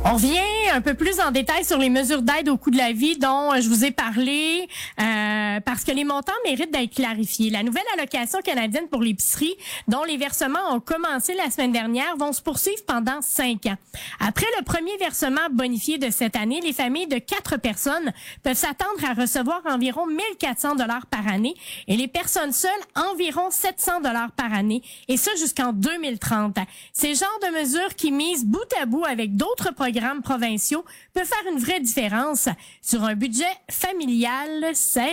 On revient un peu plus en détail sur les mesures d'aide au coût de la vie dont je vous ai parlé parce que les montants méritent d'être clarifiés. La nouvelle allocation canadienne pour l'épicerie, dont les versements ont commencé la semaine dernière, vont se poursuivre pendant 5 ans. Après le premier versement bonifié de cette année, les familles de 4 personnes peuvent s'attendre à recevoir environ 1400 $ par année et les personnes seules environ 700 $ par année, et ça jusqu'en 2030. C'est le genre de mesures qui misent bout à bout avec d'autres programmes provinciaux peut faire une vraie différence sur un budget familial serré.